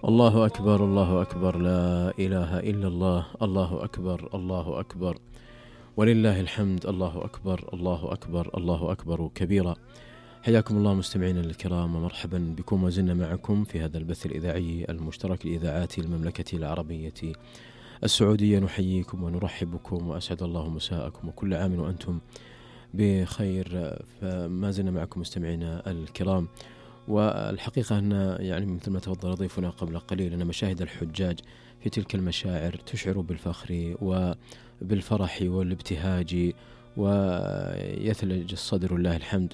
الله أكبر الله أكبر، لا إله إلا الله، الله أكبر الله أكبر ولله الحمد، الله أكبر الله أكبر الله أكبر كبيرا. حياكم الله مستمعينا الكرام، ومرحبا بكم، وزلنا معكم في هذا البث الإذاعي المشترك لإذاعات المملكة العربية السعودية. نحييكم ونرحب بكم وأسعد الله مساءكم، وكل عام وأنتم بخير. فما زلنا معكم مستمعينا الكرام، والحقيقة أن مثل ما تفضل ضيفنا قبل قليل أن مشاهد الحجاج في تلك المشاعر تشعر بالفخر وبالفرح والابتهاج، ويثلج الصدر لله الحمد.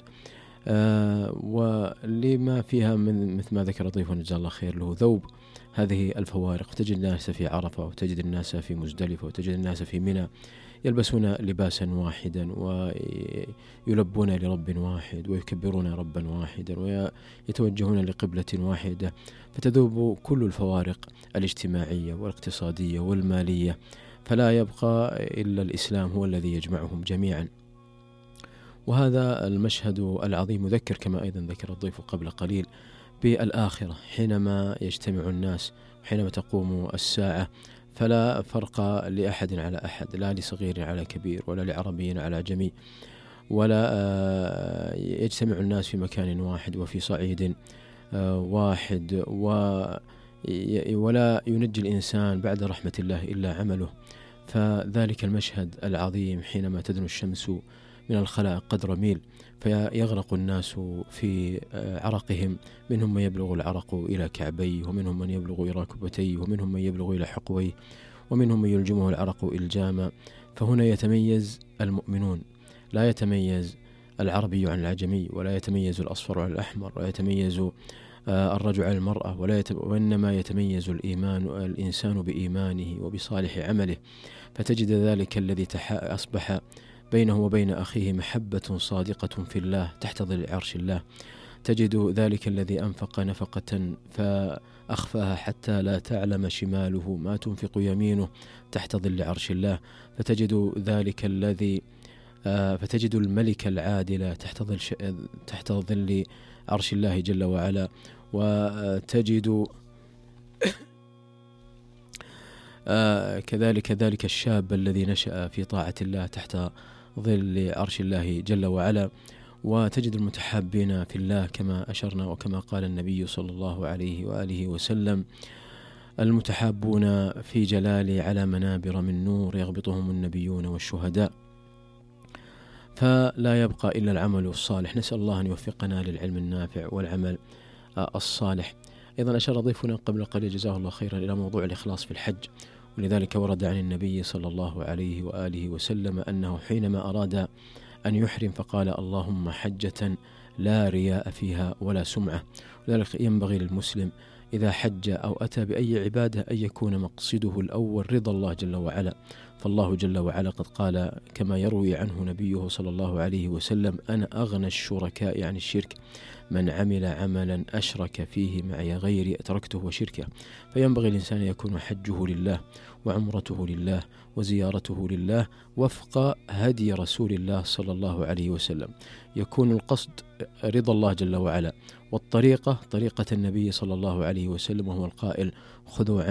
ولما فيها من مثل ما ذكر ضيفنا جزاه الله خير له ذوب هذه الفوارق. تجد الناس في عرفة، وتجد الناس في مزدلفة، وتجد الناس في منى يلبسون لباسا واحدا، ويلبون لرب واحد، ويكبرون ربا واحدا، ويتوجهون لقبلة واحدة، فتذوب كل الفوارق الاجتماعية والاقتصادية والمالية، فلا يبقى إلا الإسلام هو الذي يجمعهم جميعا. وهذا المشهد العظيم يذكر، كما أيضا ذكر الضيف قبل قليل، بالآخرة حينما يجتمع الناس، حينما تقوم الساعة، فلا فرق لأحد على أحد، لا لصغير على كبير، ولا لعربي على عجمي، ولا يجتمع الناس في مكان واحد وفي صعيد واحد، ولا ينجي الإنسان بعد رحمة الله إلا عمله. فذلك المشهد العظيم حينما تدنو الشمس من الخلائق قدر ميل، فيغرق الناس في عرقهم، منهم من يبلغ العرق إلى كعبيه، ومنهم من يبلغ إلى ركبتيه، ومنهم من يبلغ إلى حقويه، ومنهم من يلجمه العرق إلجاما. فهنا يتميز المؤمنون، لا يتميز العربي عن العجمي، ولا يتميز الأصفر عن الأحمر، ولا يتميز الرجل عن المرأة، وإنما يتميز الإنسان بإيمانه وبصالح عمله. فتجد ذلك الذي أصبح بينه وبين أخيه محبة صادقة في الله تحت ظل عرش الله، تجد ذلك الذي أنفق نفقة فأخفاها حتى لا تعلم شماله ما تنفق يمينه تحت ظل عرش الله، فتجد الملك العادل تحت ظل عرش الله جل وعلا، وتجد كذلك ذلك الشاب الذي نشأ في طاعة الله تحت ظل عرش الله جل وعلا، وتجد المتحابين في الله كما أشرنا، وكما قال النبي صلى الله عليه وآله وسلم: المتحابون في جلالي على منابر من نور يغبطهم النبيون والشهداء. فلا يبقى إلا العمل الصالح. نسأل الله أن يوفقنا للعلم النافع والعمل الصالح. أيضا أشار ضيفنا قبل قليل جزاه الله خيرا إلى موضوع الإخلاص في الحج، ولذلك ورد عن النبي صلى الله عليه وآله وسلم أنه حينما أراد أن يحرم فقال: اللهم حجة لا رياء فيها ولا سمعة. ولذلك ينبغي للمسلم إذا حج أو أتى بأي عبادة أن يكون مقصده الأول رضا الله جل وعلا. فالله جل وعلا قد قال كما يروي عنه نبيه صلى الله عليه وسلم: أنا أغنى الشركاء عن الشرك، من عمل عملا أشرك فيه معي غيري أتركته وشركه. فينبغي الإنسان يكون حجه لله، وعمرته لله، وزيارته لله، وفق هدي رسول الله صلى الله عليه وسلم. يكون القصد رضا الله جل وعلا، والطريقة طريقة النبي صلى الله عليه وسلم، وهو القائل: خذوا